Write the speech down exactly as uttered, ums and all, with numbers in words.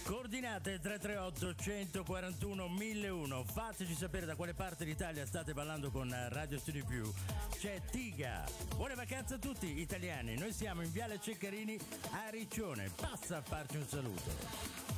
Coordinate tre tre otto uno quattro uno mille uno. Fateci sapere da quale parte d'Italia state ballando con Radio Studio Più. C'è Tiga. Buone vacanze a tutti italiani. Noi siamo in Viale Ceccarini a Riccione. Passa a farci un saluto.